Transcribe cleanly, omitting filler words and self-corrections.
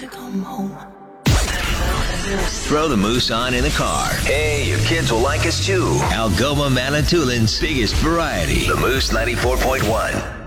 to come home. Throw the Moose on in the car. Hey, your kids will like us too. Algoma Manitoulin's biggest variety. The Moose 94.1.